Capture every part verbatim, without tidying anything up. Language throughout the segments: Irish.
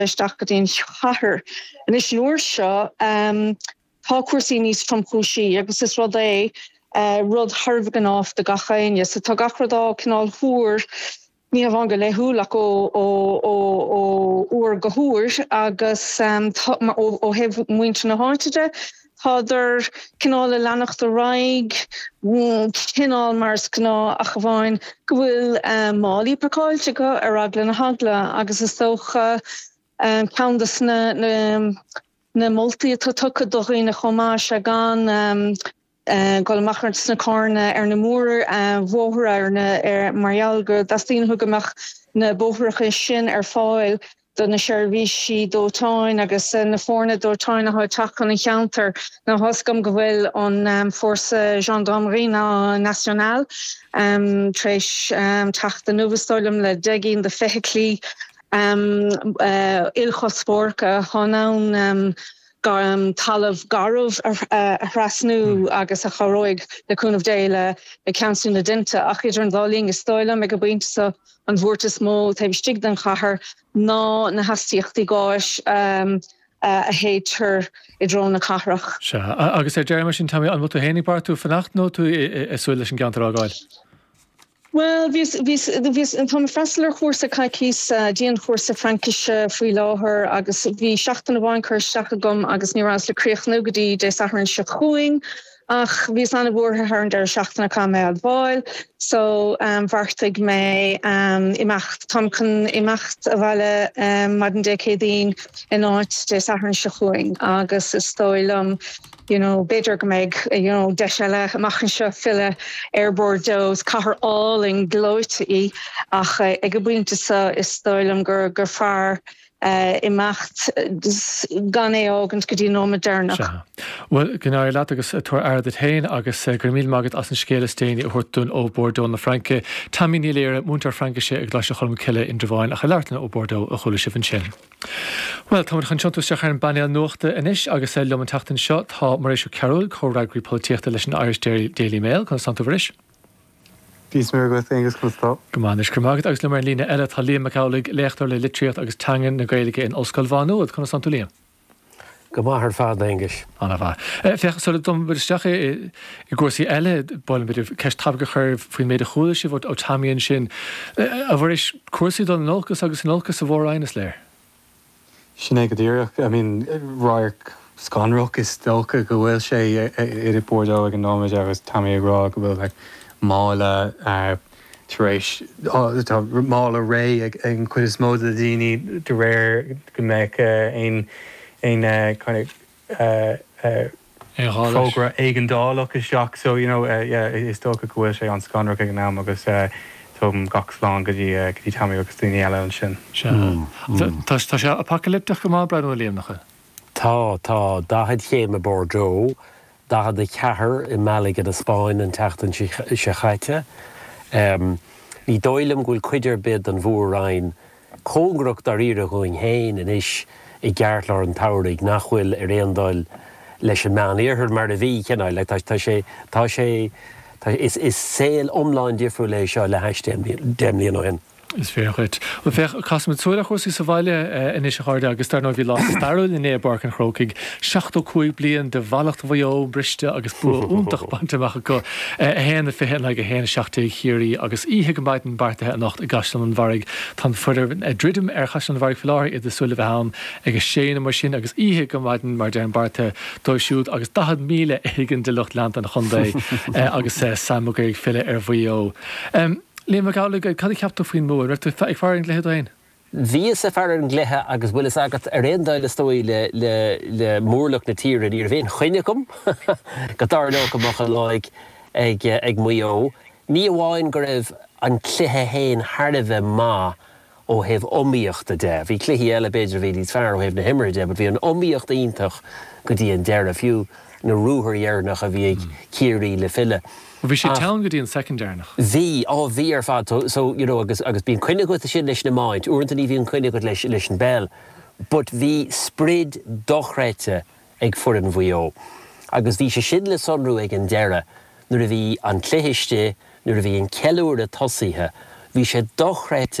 isteach go dtíon chathair. And is leor seo um, tá cuasaí níos tromchúsaí agus is rud é uh, rud tharbhagan áf de gachaine. So tá gachradá cinál thuair ní bhain go leithúlach ó ó ó ó uair go thuair agus um, ó ó hebh muinte na háiteide. Hadder cinál leanach de raig, cinál mars gná a chbhain go bhfuil um, málaí pacáilte go ar agla na hagla agus is tócha um, ceandas na, na, na moltaí atá tucha do dhaoine chomá se gan um, uh, go machart na carna ar na mór uh, bhóthar ar na ar marialga, das tíon thugamach na bóthracha sin ar fáil do na seirbhísí dótáin agus na fórna dótáin a teach an cheantar na hoscam go bhfuil an um, Forsa Gendarmerie Nationale um, treis um, teach den nuastáilm le degin de fechiclí um, uh, ilchospórca chonán um, gar um, talamh garmh a thrasnú agus a choróig le cúnamh déile le ceanú na dinta ach idir an dálín is stáile me go buinte sa an bhuairtas mó taobh stig den chathair ná na hastíochtaí gáis um, uh, a héitir i drón na cathrach. Se agus é dearmar sin tamí an bhú hénig bartú fannacht nó tú i súil leis an ceantar ágáil? Well, vís vís vís an tom freisler chósa caicís díon chósa Frankise faoi láthair agus bhí seachtain na bhain chuir seacha gom agus ní rás le críoch nógadí de saharann se chuing ach vís anna bhórtha ar an deir seachtainna cá mé ad bháil so um, bhartaigh mé um, imeacht tomchan imeacht a bhile um, mad an decéadín in áit de saharann se chuing agus is stoilm you know, beidir go meg, you know, deisile amachchan seo fille ar Bordeaux, cahar all in glóitaí ach ag go buinte sa is stoilm gur gur fear uh, imeacht gan é ágant go dtí nó modernach. Well, gnáir leat agus tuair aird hain agus gur míl magad as an scéile stéine a thuirtún ó Bordeaux na Franke. Tamí ní léire múntar Frankise ag gláise chum ciile in Dromhain a chalartna ó Bordeaux a chuala sibh an sin. Well, tá chan seantas seach ar an banéal nuachta inis agus é leom an tachtain seo tá mar éisio Carol chomhreagraí políochta leis an Irish Daily Mail chun Santa Bhris. Bís mar go agus chutá. Gomáis gur mágad agus le mar lína eile tá líam macálaigh leachtar le litríocht agus tangan na Gaeilge in Ollscoil Bhanúd chun Santa Líam. Go maithar fád English. Anna bha. Feachas sula dom buristeach i gcuasaí eile báilm beidir ceist tabga chuir faoin méid a chuala si bhd ó tamíonn sin a bhris cuasaí don nolcas agus nolcas a bhór aines léir. Sinné go dtíireach, I mean, ráir scanroch is dulca go bhfuil sé i i Bordeaux ag an nóid agus tamí agrá go bhfuil like mála taréis mála ré ag an chuid is móda daoine de réir go mbeidh ein ein kind of fógra ag an dálach is seach so you know uh, yeah is dulca go bhfuil sé an scanroch ag an nám agus uh, Tom gachslán go dtí go dtí tamí agus daoine eile an sin. Tá sé apocalyptach go má brean ó líamnacha? Tá, tá, dahad chéim a Bordeaux, dahad a chathair i Malaga a Spáin an teachtain se chaite. Um, ní dóilm gúil cuidir bid an bhórain cóngracht ar ire going héin in is i gceartlar an tairigh nachhfuil ar éondáil leis an meán éarthar mar a bhí ceannail le tá sé tá sé Is is saoil omláin difriú lei seo le heis déimlíon ó hin. Is fér chuid. Well fech cosm túla chósaí sa bhaile in is cháde agus tar nó bhí lá starúil in ébarc an chrócaigh seachtó chuig blion de bhalacht bheo briste agus bu úntaach bantamach go a héanana fihéan le go héana seachtaí chiirí agus ihe go baitan bartathe nacht a gaslan an bharrig tan fuidir a dridim ar chaislan an bharrig filáir i de súla bheam agus séana mar sin agus ihe go baitan mar dean barta dóisiúd agus dahad míle igen de lucht land an chundé agus samúgaigh file ar bheo. Liam McCauley, cad ceapta faoin mór, reit ag fear an gléthe dain? Bhí sa fear an gléthe agus bhfuil agat ar réondáil stóí le le le mórlach na tíre í ar bhéon chuine gom go dar nó go mocha láig ag ag muo. Ní bháin go raibh an cluthe héin tharbh má ó hebh omíochta de. Bhí cluichí eile beidir bhí níos fearr ó hebh na himire de, but bhí an omíocht ítach go dtí an deir a fiú na rúthar dhearnach a bhí ag ciirí le fille. Bhí sé teann go dtí an secondárnach. Bhí á bhí ar fad so you know agus agus bíon cuine go sin leis na máid, uaireanta ní bhíon cuine go leis leis an bell, but bhí sprid dochreite ag fuair an bhuió. Agus bhí sé sin le sonrú ag an deire nuair a bhí an cluicheiste, nuair a bhí an ceúir a tosaithe, bhí sé dochreite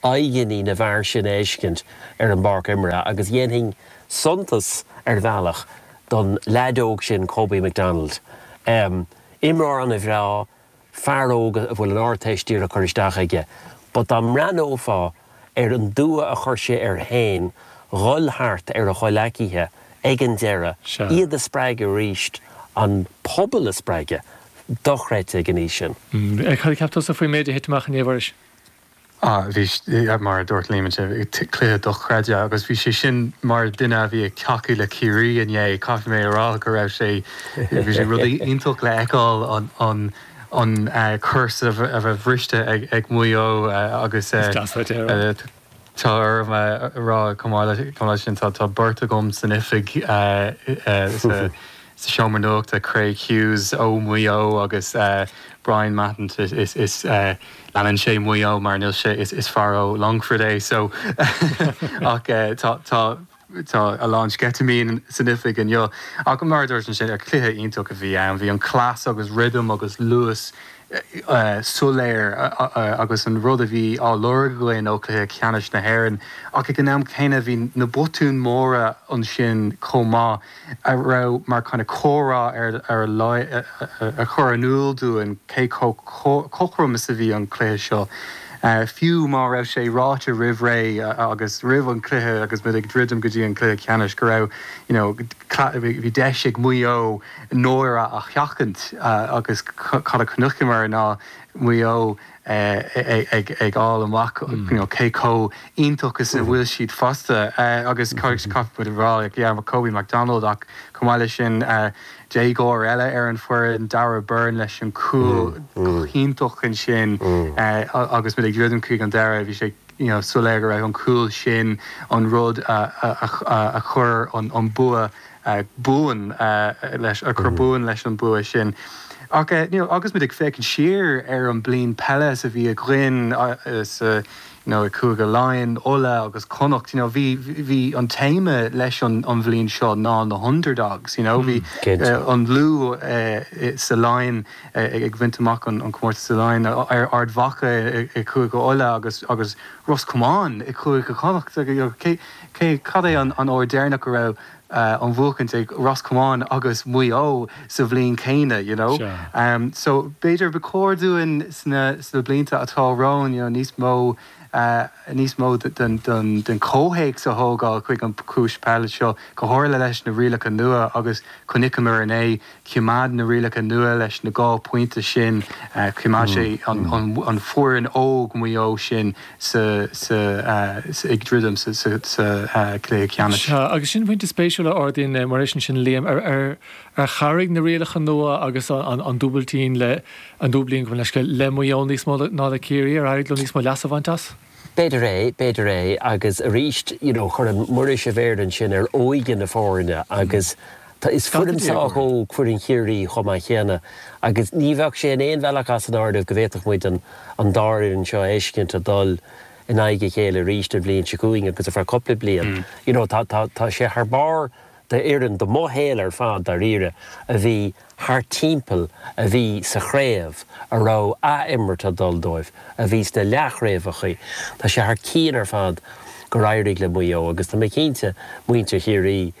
aigení na bhar sin éiscint ar an barc imre, agus dhéanaing suntas ar bhealach don ledóg sin Kobe McDonald. Um, Imrár an a bhrá fearóg a bhfuil an áirtéistír a chuiristeach aige, but am ranófá ar an dua a chuirse ar hain, rollhart ar a choilecithe, ag an deire, iad a spreige ríist an pobl a spreige, dochreite gan sin. Ag chuil ceaptas a faoi méidir hitach an éhharis? Ah, bhís mar dúirt líman sé clé dochreide, agus bhí sé sin mar duine bhí ceacu le cirí in é caithfí mé ará go raibh sé bhí sé rudí iontóch le eáil an an an churs a bheith bhriste ag muo agus tá rá cumáile sin tá burta gom san ifig sa seomar nócht a Craig Hughes ó muo agus Brian Mattent is is is uh, Lannan sé muo mar nil sé is is far ó Longford é so ach tá tá tá a launch ketamine significant an jo ach go mar dúirt an sin ar cluthe iontóch a bhí an bhí an clás agus rhythm agus luas uh, soléir uh, uh, agus an rud a bhí á lorg goin ó cluthe ceannis na hairan ach ag an am chéine bhí na botún móra an sin comá a ra mar chuna córá ar ar a chur anúil dú an cé cochrum is a bhí an cléthe seo. Uh, fiú má raibh sé ráte rih ré uh, agus rih an cluthe agus mid ag ddridim go dtí an cluthe ceannis go raibh you know, bhí deisiigh muo nóra a cheachant uh, agus cad a cnuchimar ná muo ag áil amach cé có iontóchas a bhfuil siad fasta agus chuir capfu bhrá ag mar Kobe McDonald ach cumáile sin dé góir eile ar an fuair an dara burn leis an cool iontóchan sin agus mid ag ddridim chuig an dara bhí sé soléir raibh an cool sin an rud a chur an bua buan leis a chur buan leis an bua sin. Ach, uh, you know, agus mid ag fécinn siar ar an blin pelle a bhí a grin is uh, you know, a cúig a láin ola agus connacht, you know, bhí bhí an téime leis an an bhlín seo ná na underdogs, you know, bhí mm, uh, an lú uh, sa láin uh, ag bhaintach an an cuairt sa láin ar ard bhacha i cúig ola agus agus Ross Cumán i cúig a connacht cé cé cad é an an ordeirnach go raibh Uh, an bhuacant ag Ross Cumán agus muo sa bhlín céine, you know. Sure. Um, so beidir becordúin sna sna blinta atá rán, you know, níos mó uh, níos mó den den den cóhéic sa hógáil chuig an cúis pelle seo go háirla leis na rialacha nua agus chunicimar an é ciumad na rialacha nua leis na gá pointe sin ciumad sé an an an fuair an óg muo sin sa sa ag ddridim sa sa sa clé ceannis. Agus sin bhainte spéisiúla ordaín mar sin sin léam ar ar ar charig na rialacha nua agus an an dúbaltíín le an dúblín go leis le muo níos mó ná a céirí ar airigh níos mó leasahhaintas? Beidir é, beidir é, agus a ríist, you know, chur an muris a bhéir an sin ar óigen na fárinne, agus tá is furim sáthó chuirn chiirí chomá chéana, agus ní bheadh sé an éon bhealachas an ardamh go bhéadach muid an an dáiríonn seo éiscint a dul in aige chéile ríist a bblion se cúing agus a fear coppla blian. You know, tá tá tá sé th bar de éan do móhéal ar fád ar ire a bhí haar timppel a bhí sa chréamh a rá a immert a duldóibh a bhís de leachréfachaí. Tá sé haar cían ar fad go rairigh le muo agus tá mé cínte muinte chiirí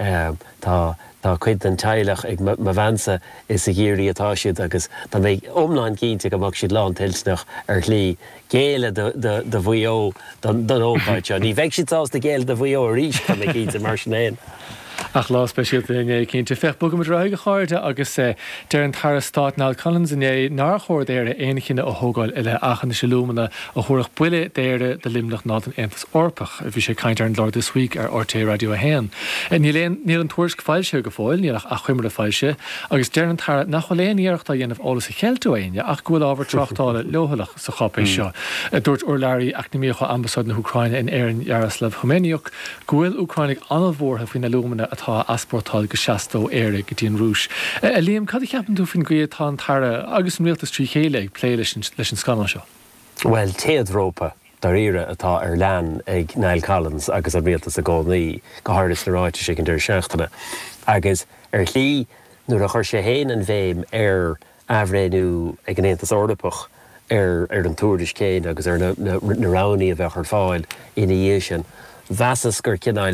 tá tá chuid an teilech ag ma bhansa is a géirí atá siad agus tá mé omláin cínte go bhag siad lán tilsnach ar lí géile de bhuio don óáite. Ní bheith siad de géile de bhuio a ríis tá mé cínte mar sin. Ach lá speisialta in cinnte fech bugam ráige cháirde agus é dear an tar stát ná Collins in é ná chóir déire éoncinine ó thógáil ile achan se lúmana a chóirach buile déire de limnach ná an antas orpach a bhí sé caiint ar an Lord this week ar R T A radio a héan. Níl an tuairs fáilse go fáil níach a chuimar a fáilse agus dear an tar nach choléoníocht a dhéanamh álas a cheiltúhaine ach gohfuil ábhar trachtála lehalach sa chopéis seo. Dúirt Urláirí acnamíocha ambassad na Ucraine in éan Jaroslav Chomeniuk gohfuil Ucrainnig anmhórtha faoin na lúmana atá asportáil go seachtó éire go dtíon rúis. A líam cad ceapan tú fin go tá an tara agus an rialtas trí chéile ag plé leis an scanal seo? Well, téadrópa dar ire atá ar lean ag Niall Collins agus an rialtas a gcónaí go háiris na ráite sé an dúir seachtainna. Agus ar chlí nuair a chuir sé héin an bhéim ar ahréanú ag an Aontas Ordapach ar ar an túris céin agus ar na ranaí a bheith ar fáil ina dhé sin. Bheasas gur cinál